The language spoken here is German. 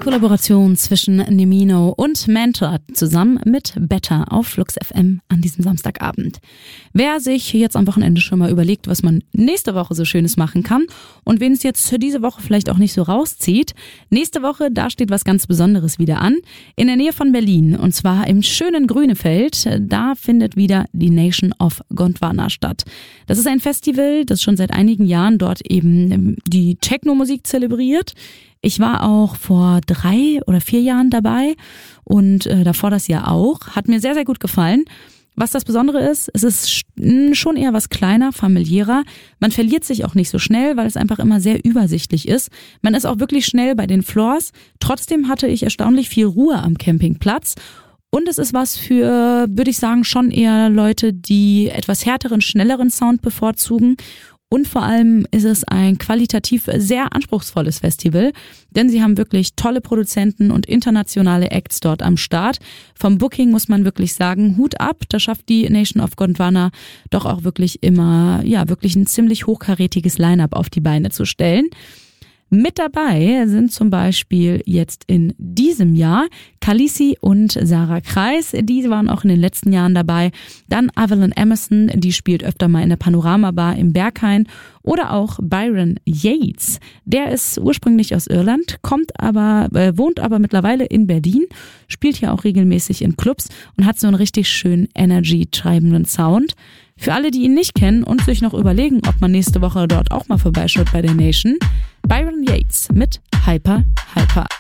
Kollaboration zwischen Nemino und Mentor zusammen mit Better auf Flux FM an diesem Samstagabend. Wer sich jetzt am Wochenende schon mal überlegt, was man nächste Woche so Schönes machen kann und wen es jetzt diese Woche vielleicht auch nicht so rauszieht, nächste Woche, da steht was ganz Besonderes wieder an, in der Nähe von Berlin, und zwar im schönen Grünefeld. Da findet wieder die Nation of Gondwana statt. Das ist ein Festival, das schon seit einigen Jahren dort eben die Techno-Musik zelebriert. Ich war auch vor 3 oder 4 Jahren dabei und davor das Jahr auch. Hat mir sehr, sehr gut gefallen. Was das Besondere ist, es ist schon eher was kleiner, familiärer. Man verliert sich auch nicht so schnell, weil es einfach immer sehr übersichtlich ist. Man ist auch wirklich schnell bei den Floors. Trotzdem hatte ich erstaunlich viel Ruhe am Campingplatz. Und es ist was für, würde ich sagen, schon eher Leute, die etwas härteren, schnelleren Sound bevorzugen. Und vor allem ist es ein qualitativ sehr anspruchsvolles Festival, denn sie haben wirklich tolle Produzenten und internationale Acts dort am Start. Vom Booking muss man wirklich sagen, Hut ab, da schafft die Nation of Gondwana doch auch wirklich immer, wirklich ein ziemlich hochkarätiges Line-Up auf die Beine zu stellen. Mit dabei sind zum Beispiel jetzt in diesem Jahr Khaleesi und Sarah Kreis. Die waren auch in den letzten Jahren dabei. Dann Avalon Emerson, die spielt öfter mal in der Panorama Bar im Berghain. Oder auch Byron Yates. Der ist ursprünglich aus Irland, wohnt aber mittlerweile in Berlin, spielt hier auch regelmäßig in Clubs und hat so einen richtig schönen Energy-treibenden Sound. Für alle, die ihn nicht kennen und sich noch überlegen, ob man nächste Woche dort auch mal vorbeischaut bei der Nation, Byron Yates mit Hyper Hyper.